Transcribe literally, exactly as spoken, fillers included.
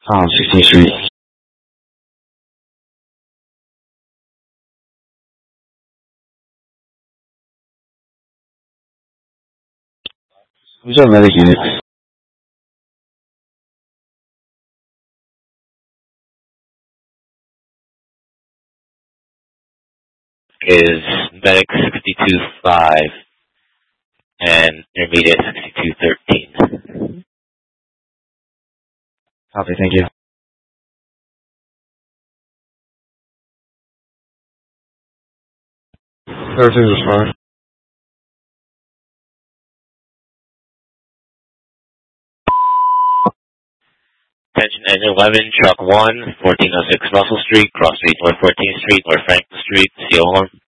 Um, sixteenth Street. Who's our medic unit? Is medic sixty-two five and intermediate sixty-two thirteen. Copy, thank you. Everything was fine. Attention N eleven, truck one, fourteen oh six Russell Street, cross street North fourteenth Street, North Franklin Street, C O one.